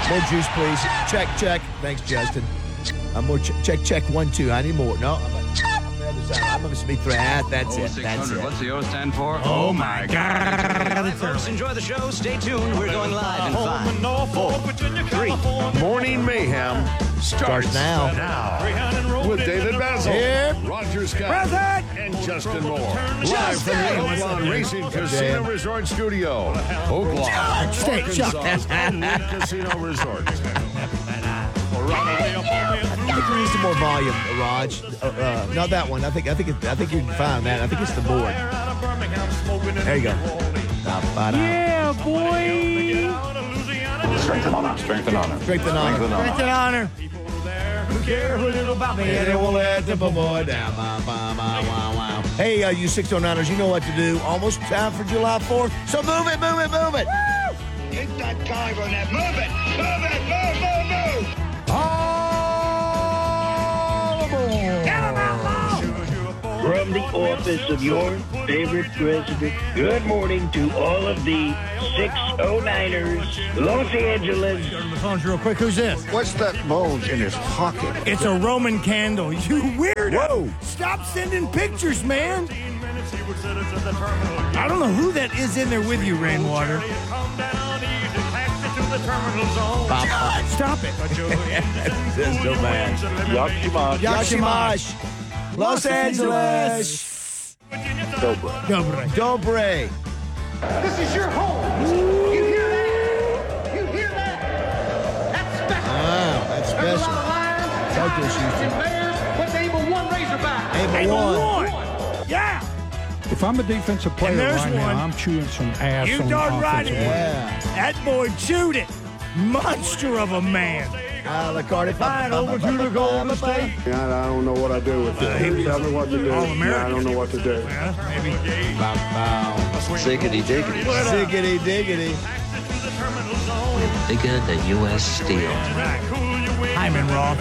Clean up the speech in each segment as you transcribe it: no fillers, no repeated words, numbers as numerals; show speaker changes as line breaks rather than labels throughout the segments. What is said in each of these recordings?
More juice, please. Check. Thanks, Justin. More check. 1, 2. I need more. No. I'm going to speak through that. That's it. That's it.
What's the O stand for?
Oh, my God.
Folks, enjoy the show. Stay tuned. We're going live in 5, 4, 3.
Morning Mayhem
Starts now.
with David Basil,
Here.
Roger Scott, and Justin Moore. Live from the Oaklawn Racing Casino Resort Studio. Oaklawn,
Stay
Arkansas's only casino resort.
I think we need some more volume, Raj. Not that one. I think you can find that. I think it's the board. There you go.
Yeah, boy.
Strength and honor.
Strength and honor.
Who cares a little about me?
They won't let the boy down. Wow. Hey, you 609ers, you know what to do. Almost time for July 4th. So move it.
Hit that dive on that. Move it. Move.
From the office of your favorite president, good morning to all of the 609ers, Los Angeles.
Go to the phones real quick. Who's this?
What's that bulge in his pocket?
It's a Roman candle. You weirdo.
Whoa.
Stop sending pictures, man. I don't know who that is in there with you, Rainwater. Stop it.
That's so bad. Yakshimash. Los Angeles. Dobre.
This is your home. You hear that? That's special.
Wow, that's
There's a
special.
lot of lions,
Douglas
tigers,
Houston.
and bears, but they were one razorback.
Able one.
Yeah.
If I'm a defensive player
And there's
right
one.
now, I'm chewing some ass
You
on
darn
the
right
offensive
it is.
line.
Yeah.
That boy chewed it. Monster of a man.
La Cardi.
Fine, over to the Golden State.
I don't know what I do with it. Tell me what to do.
All-American.
I don't know what to do.
Yeah, maybe.
Sickety diggity.
Ziggity diggity.
Bigger than U.S. Steel.
Hyman Roth.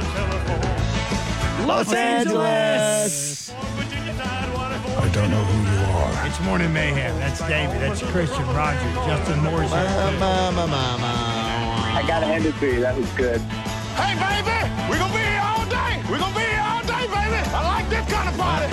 Los Angeles.
I don't know who you are.
It's Morning Mayhem. That's David. That's Christian, Roger, Justin Morris.
Mama.
I gotta hand it to you. That was good.
Hey, baby, we're going to be here all day. We're going to be here all day, baby. I like this kind of party.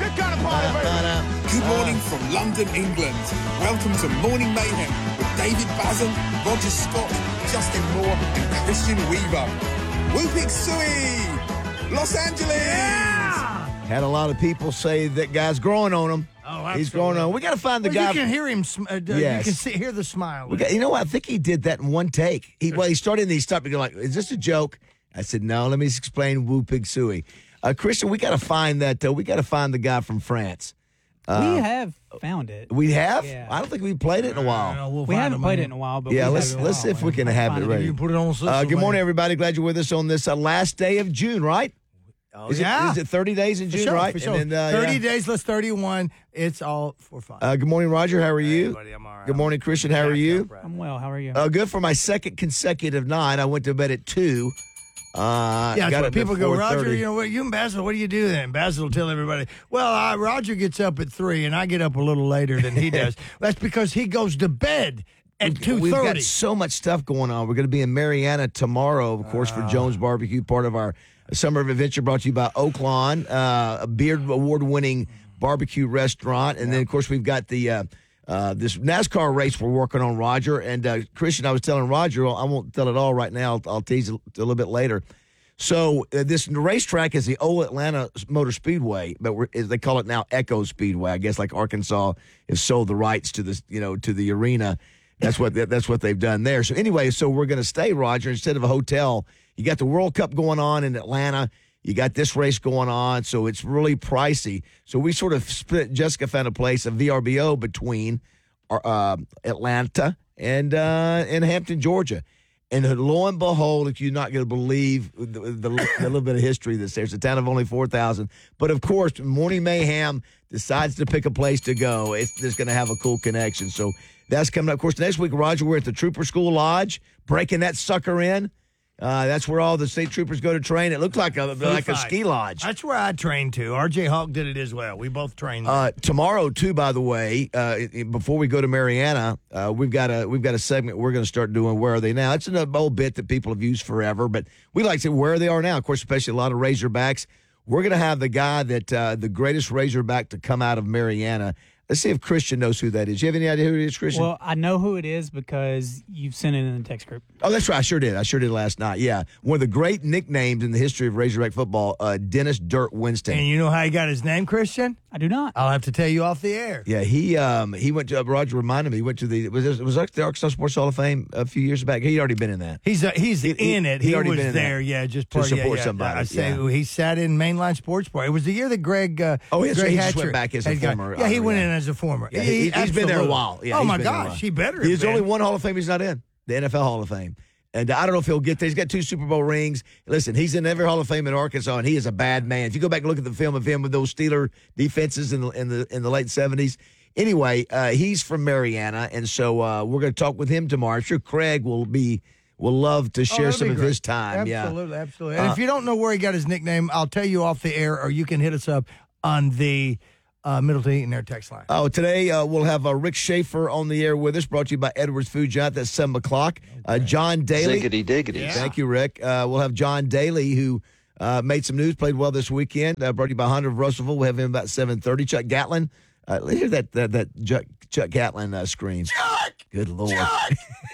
Good morning from London, England. Welcome to Morning Mayhem with David Basil, Roger Scott, Justin Moore, and Christian Weaver. Whoopig Suey, Los Angeles.
Had a lot of people say that guy's growing on him.
Oh,
He's growing on him. We got to find the
Well,
guy.
you can hear him.
Yes.
You can hear the smile.
You know what? I think he did that in one take. He started and he stopped and go like, "Is this a joke?" I said, "No, let me explain Wu Pig Sui." Christian, we got to find that. We got to find the guy from France.
We have found it.
We have?
Yeah.
I don't think we played it in a while.
We haven't played it in a while, but
Yeah,
we
let's
have it
see if we can
I'll
have
find
it
if
ready.
You can put it on social
Good morning,
media.
everybody. Glad you're with us on this last day of June, right?
Oh,
Is
yeah.
it 30 days in
For
June,
sure,
right?
For sure.
And then,
30 days, let's 31. It's all for fun.
Good morning, Roger. How are you?
Buddy, I'm all right.
Good morning, Christian. How are you?
I'm well. How are you?
Good for my second consecutive night. I went to bed at 2.
Yeah,
got
that's
up
what
at
people go, Roger,
4:30.
you know what, you and Basil, what do you do then? Basil will tell everybody, well, Roger gets up at 3 and I get up a little later than he does. That's because he goes to bed at 2:30.
We've got so much stuff going on. We're going to be in Mariana tomorrow, of course, for Jones Barbecue, part of our Summer of Adventure brought to you by Oaklawn, a Beard Award-winning barbecue restaurant. And then, of course, we've got the this NASCAR race we're working on, Roger. And Christian, I was telling Roger, I won't tell it all right now. I'll tease it a little bit later. So this racetrack is the old Atlanta Motor Speedway, but they call it now Echo Speedway. I guess like Arkansas has sold the rights to this, to the arena. That's what they've done there. So anyway, so we're going to stay, Roger, instead of a hotel. You got the World Cup going on in Atlanta. You got this race going on, so it's really pricey. So we sort of split. Jessica found a place, a VRBO between Atlanta and Hampton, Georgia. And lo and behold, you're not going to believe the little bit of history that's there. It's a town of only 4,000. But, of course, Morning Mayhem decides to pick a place to go. It's just going to have a cool connection. So that's coming up. Of course, next week, Roger, we're at the Trooper School Lodge, breaking that sucker in. That's where all the state troopers go to train. It looked like a ski lodge.
That's where I trained too. R.J. Hawk did it as well. We both trained there.
Tomorrow, too, by the way, before we go to Mariana, we've got a segment we're going to start doing, Where Are They Now? It's an old bit that people have used forever, but we like to say where they are now. Of course, especially a lot of Razorbacks. We're going to have the guy that the greatest Razorback to come out of Mariana. Let's see if Christian knows who that is. You have any idea who it is, Christian?
Well, I know who it is because you've sent it in the text group.
Oh, that's right. I sure did last night. Yeah. One of the great nicknames in the history of Razorback football, Dennis Dirt Winston.
And you know how he got his name, Christian?
I do not.
I'll have to tell you off the air.
Yeah, he went to, Roger reminded me, he went to the Arkansas Sports Hall of Fame a few years back. He'd already been in that.
He's in it. He
already
was
been in
there, just part
to support somebody.
I say he sat in Mainline Sports Bar. It was the year that Greg
Greg
Hatcher
just went back as a former.
Yeah, he went in as a former.
Yeah, he's been there a while. Yeah,
oh, my gosh, he better have
There's
been.
only one Hall of Fame he's not in, the NFL Hall of Fame. And I don't know if he'll get there. He's got 2 Super Bowl rings. Listen, he's in every Hall of Fame in Arkansas, and he is a bad man. If you go back and look at the film of him with those Steeler defenses in the late 70s. Anyway, he's from Mariana, and so we're going to talk with him tomorrow. I'm sure Craig will love to share some of his time.
Absolutely. And if you don't know where he got his nickname, I'll tell you off the air, or you can hit us up on the Middleton Eaton Air text line.
Oh, today we'll have Rick Schaefer on the air with us, brought to you by Edwards Food Giant. That's 7 o'clock. John Daly.
Ziggity diggity.
Yeah. Thank you, Rick. We'll have John Daly, who made some news, played well this weekend. Brought to you by Honda of Russellville. We'll have him about 7:30. Chuck Gatlin. Let's hear that Chuck Gatlin scream.
Chuck!
Good Lord.
Chuck!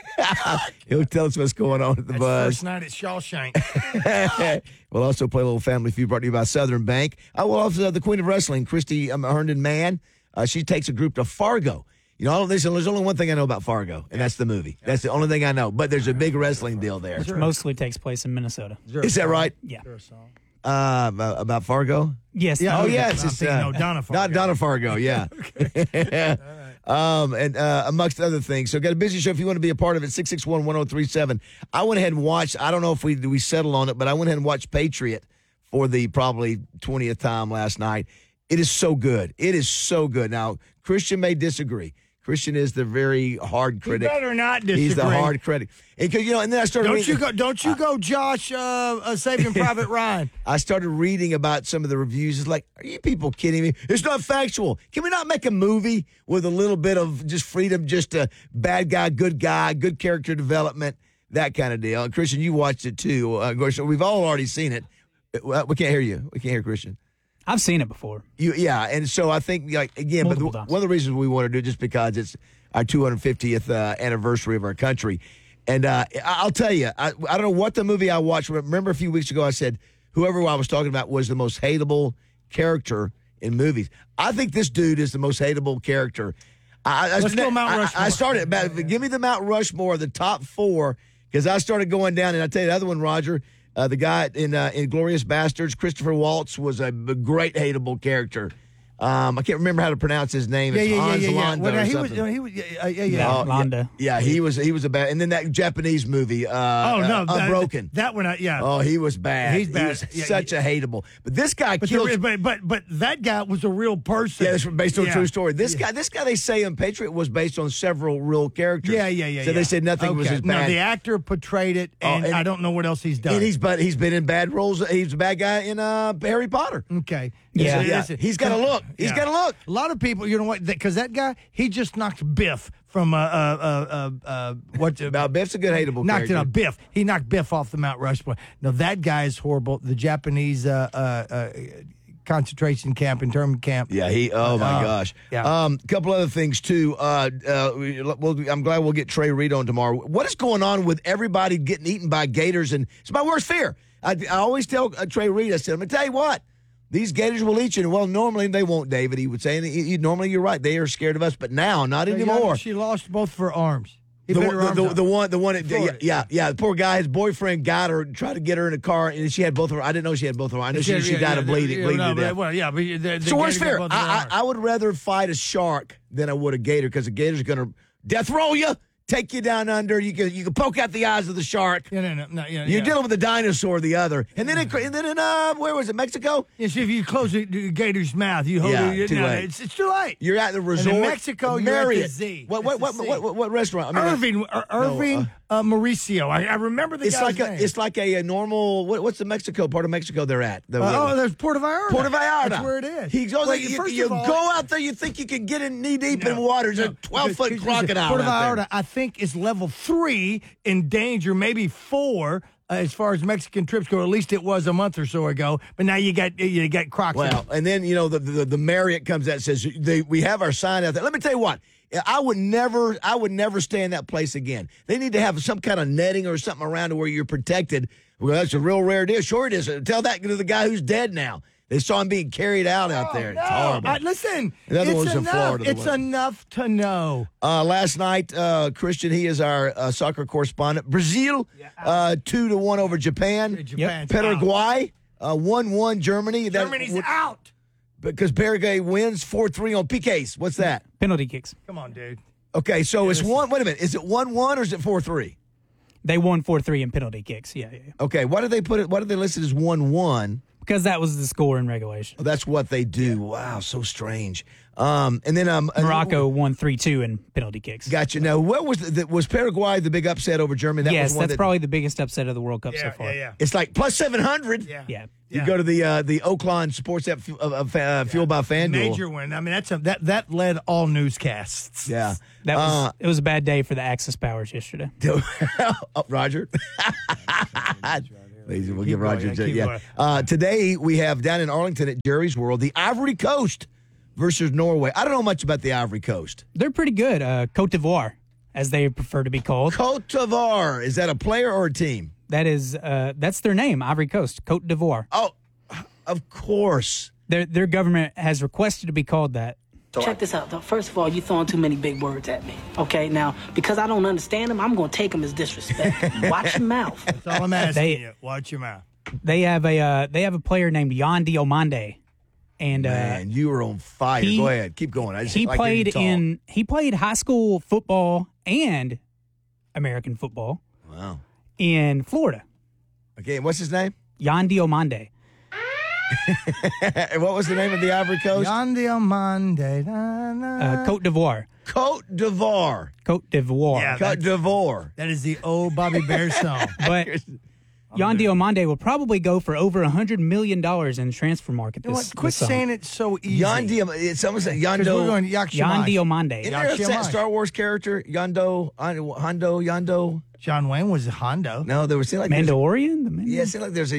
He'll tell us what's going on at the Buzz.
First night at Shawshank.
We'll also play a little Family Feud brought to you by Southern Bank. We'll also the Queen of Wrestling, Christy Herndon Mann. She takes a group to Fargo. You know, there's only one thing I know about Fargo, and that's the movie. That's the only thing I know. But there's a big wrestling deal there.
Which mostly takes place in Minnesota.
Is that right?
Yeah.
About Fargo?
Yes.
Yeah. Oh, yes. It's
Donna Fargo.
Not Donna Fargo, yeah. And amongst other things. So got a busy show. If you want to be a part of it, 661-1037. I went ahead and watched, I don't know if we settled on it, but I went ahead and watched Patriot for the probably 20th time last night. It is so good. It is so good. Now, Christian may disagree. Christian is the very hard critic.
You better not disagree.
He's the hard critic. And then I started reading.
Don't you go, Josh, Saving Private Ryan.
I started reading about some of the reviews. It's like, are you people kidding me? It's not factual. Can we not make a movie with a little bit of just freedom, just a bad guy, good character development, that kind of deal? And Christian, you watched it too. Of course, we've all already seen it. We can't hear you. We can't hear Christian.
I've seen it before.
And so I think, again,
Multiple
but
times.
one of the reasons we want to do it just because it's our 250th anniversary of our country. And I'll tell you, I don't know what the movie I watched. Remember a few weeks ago I said whoever I was talking about was the most hateable character in movies. I think this dude is the most hateable character.
Let's go Mount Rushmore.
I started, give me the Mount Rushmore, the top 4, because I started going down, and I tell you the other one, Roger, the guy in Inglourious Bastards, Christopher Waltz, was a great hateable character. I can't remember how to pronounce his name. It's Hans Landa
Well,
or something.
Landa.
Yeah, he was a bad. And then that Japanese movie, Unbroken.
That one,
Oh, he was bad.
He's bad.
He was such a hateable. But this guy killed.
But that guy was a real person.
Yeah, it's based on a true story. This guy, they say in Patriot was based on several real characters.
Yeah.
So they said nothing was as bad.
No, the actor portrayed it, and I don't know what else he's done.
And he's been in bad roles. He's a bad guy in Harry Potter.
Okay.
Yeah. He's got a look. He's got a look.
A lot of people, you know what? Because that guy, he just knocked Biff from what?
Now Biff's a good hateable
knocked
character.
it out. Biff. He knocked Biff off the Mount Rushmore. No, that guy is horrible. The Japanese concentration camp, internment camp.
Yeah, oh my gosh.
Yeah.
Couple other things too. I'm glad we'll get Trey Reed on tomorrow. What is going on with everybody getting eaten by gators? And it's my worst fear. I always tell Trey Reed, I said, I'm going to tell you what. These gators will eat you. And, well, normally they won't, David. He would say, and normally you're right. They are scared of us, but now, not anymore.
She lost both of her arms.
The one, the poor guy, his boyfriend got her, tried to get her in a car, and she had both of her. I didn't know she had both of her. I know she died of bleeding to death.
Well, yeah, but
so where's fear? I would rather fight a shark than I would a gator, because a gator's going to death roll you, take you down under. You can poke out the eyes of the shark.
No.
You're dealing with the dinosaur, the other, and then in where was it, Mexico?
Yeah, see, if you close the gator's mouth, you hold it.
Too late.
It's too late.
You're at the resort.
And in Mexico, you're at the Z.
What restaurant?
Irving. Mauricio. I remember the
It's
guy's
like
name.
it's like a normal. What's the Mexico part of Mexico they're at?
There's Puerto Vallarta.
Puerto Vallarta.
That's where it is.
He goes.
Well,
you
first
you
of all-
go out there, you think you can get in knee deep in water. There's a 12-foot
Because
crocodile
Puerto
out there.
Vallarta, I think, is level 3 in danger, maybe 4 as far as Mexican trips go. At least it was a month or so ago. But now you got Crocs.
Well, and then the Marriott comes out and says we have our sign out there. Let me tell you what. I would never stay in that place again. They need to have some kind of netting or something around to where you're protected. Well, that's a real rare deal. Sure it is. Tell that to the guy who's dead now. They saw him being carried out there. It's horrible.
Listen,
Another
it's
one's in
enough.
Florida.
It's enough to know.
Last night, Christian, he is our soccer correspondent. Brazil, 2-1 over Japan.
Japan's
Paraguay, 1-1 Germany.
Germany's out.
Because Paraguay wins 4-3 on PKs. What's that?
Penalty kicks.
Come on, dude.
Okay, so it's one. Wait a minute. Is it 1-1 or is it 4-3?
They won 4-3 in penalty kicks. Yeah.
Okay, why did they put it? Why did they list it as 1-1?
Because that was the score in regulation.
Oh, that's what they do. Wow, so strange. And then
Morocco won 3-2 in penalty kicks.
Gotcha. Now, what was Paraguay the big upset over Germany?
Yes,
was one
that's probably the biggest upset of the World Cup so far.
Yeah.
It's like plus 700.
Yeah.
You go to the Oakland Sports app fueled by FanDuel.
Major win. I mean, that led all newscasts.
Yeah,
It was a bad day for the Axis powers yesterday.
Roger. We'll give
Keep
Roger.
going.
Today we have down in Arlington at Jerry's World the Ivory Coast versus Norway. I don't know much about the Ivory Coast.
They're pretty good. Cote d'Ivoire, as they prefer to be called.
Cote d'Ivoire, is that a player or a team?
That is, that's their name, Ivory Coast, Cote d'Ivoire.
Oh, of course.
Their government has requested to be called that.
Check this out, though. First of all, you're throwing too many big words at me. Okay, now, because I don't understand them, I'm going to take them as disrespect. Watch your mouth.
That's all I'm asking you. Watch your mouth.
They have a player named Yan Diomande. And
man, you were on fire. Go ahead, keep going.
He played high school football and American football.
Wow.
In Florida.
Okay, what's his name?
Yan Diomande.
And what was the name of the Ivory Coast?
Yan Diomande.
Cote d'Ivoire.
Cote d'Ivoire.
Cote d'Ivoire.
Yeah,
Cote d'Ivoire.
That is the old Bobby Bear song.
But Yan Diomande will probably go for over $100 million in the transfer market
Quit saying it so easy.
Someone said Yando.
We're going
Yan
Yakshamai.
Diomande.
Isn't there a Star Wars character? Yando.
John Wayne was a Hondo.
No, there was like
Mandalorian.
Yeah, it seemed like there's a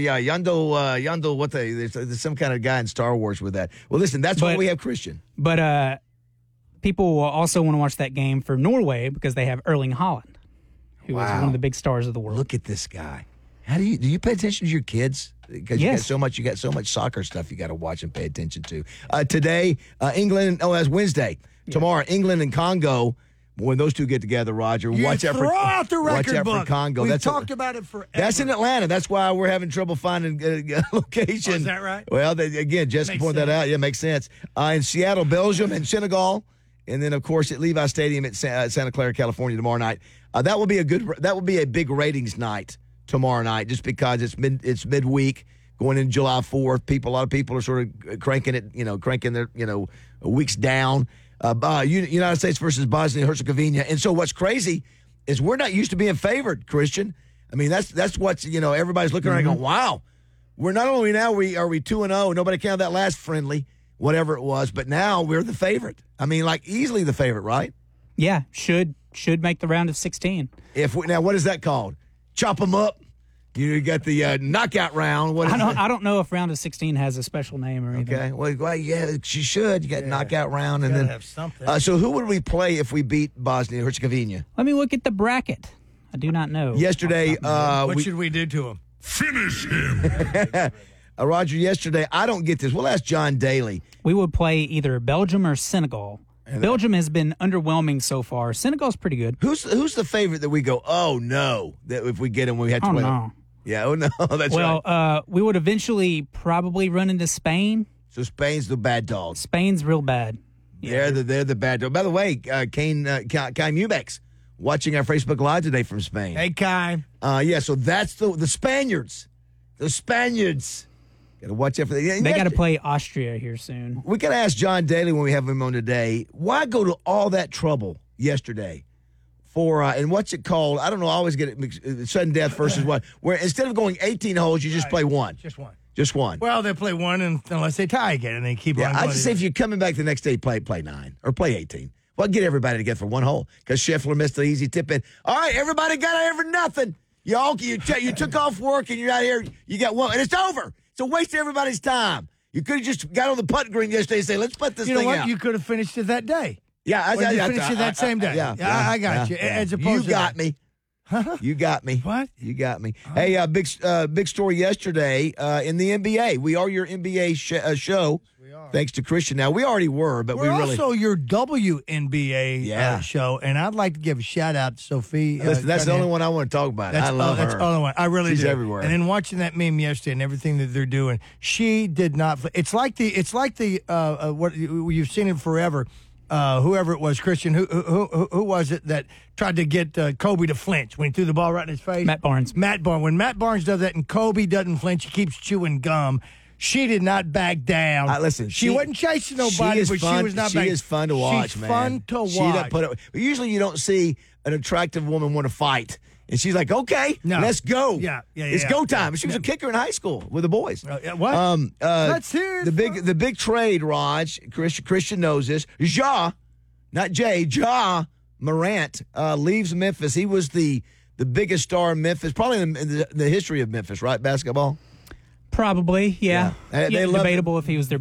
Yando. There's some kind of guy in Star Wars with that. Well, listen, that's why we have Christian.
But people will also want to watch that game for Norway because they have Erling Haaland, who is one of the big stars of the world.
Look at this guy. How do you pay attention to your kids? Because you got so much soccer stuff you got to watch and pay attention to. Today, England. Oh, that's Wednesday. Yeah. Tomorrow, England and Congo. When those two get together, Roger, watch out for
out the record
watch out
book.
for Congo.
We've talked about it forever.
That's in Atlanta. That's why we're having trouble finding a location.
Oh, is that right?
Well, again, Jessica pointed that out. Yeah, makes sense. In Seattle, Belgium, and Senegal, and then of course at Levi Stadium at Santa Clara, California tomorrow night. That will be a big ratings night tomorrow night, just because it's midweek going into July 4th. A lot of people are sort of cranking their weeks down. United States versus Bosnia Herzegovina, and so what's crazy is we're not used to being favored, Christian. I mean that's what's everybody's looking around going, wow, we're not only now are we 2-0, nobody counted that last friendly, whatever it was, but now we're the favorite. I mean, like easily the favorite, right?
Yeah, should make the round of 16.
Now what is that called? Chop them up. You got the knockout round.
I don't know if round of 16 has a special name or anything.
Okay. Well, yeah, she should. You got knockout round, and then
have something.
So who would we play if we beat Bosnia Herzegovina?
Let me look at the bracket. I do not know.
Yesterday,
what should we do to him?
Finish him.
Roger. Yesterday, I don't get this. We'll ask John Daly.
We would play either Belgium or Senegal. Belgium has been underwhelming so far. Senegal's pretty good.
Who's the favorite that we go? Oh no! That if we get him, we have to play.
No.
Yeah, oh no, that's right.
Well, we would eventually probably run into Spain.
So Spain's the bad dog.
Spain's real bad.
Yeah. They're the bad dog. By the way, Kai Mubex watching our Facebook Live today from Spain.
Hey, Kai.
Yeah, so that's the Spaniards. The Spaniards. Got to watch out for that.
They got to play Austria here soon.
We got to ask John Daly when we have him on today, why go to all that trouble yesterday for and what's it called? I don't know. I always get it mixed, sudden death versus what? Where instead of going 18 holes, you just play one.
Just one.
Just one.
Well, they play one unless they tie again, and they keep on going.
I just say if you're coming back the next day, play 9 or play 18. Well, get everybody together for one hole because Scheffler missed the easy tip in. All right, everybody got out here for nothing. You took off work and you're out here. You got one, and it's over. It's a waste of everybody's time. You could have just got on the putt green yesterday and say, let's put this thing out.
You know what? You could have finished it that day.
Yeah,
you finished it that same day. I got you. As opposed
you got me. You got me.
What?
You got me. Hey, big story yesterday in the NBA. We are your NBA show. We are. Thanks to Christian. Now, we already were, but
we're
we really...
also your WNBA show, and I'd like to give a shout-out to Sophie.
Listen, that's the only one I want to talk about. I love her.
That's the only one. I really do.
She's everywhere.
And then watching that meme yesterday and everything that they're doing, she did not... It's like the what you've seen it forever. Whoever it was, Christian, who was it that tried to get Kobe to flinch when he threw the ball right in his face?
Matt Barnes.
When Matt Barnes does that and Kobe doesn't flinch, he keeps chewing gum. She did not back down.
Listen,
she wasn't chasing nobody, but she was not.
She is fun to watch,
She's
man.
fun to watch.
She doesn't put up. Usually, you don't see an attractive woman want to fight. And she's like, okay, let's go. It's go time. She was a kicker in high school with the boys.
What? Let's hear it.
The big trade, Raj. Christian knows this. Not Jay. Morant leaves Memphis. He was the biggest star in Memphis, probably in the history of Memphis, right? Basketball.
Probably, yeah.
They love
debatable if he was their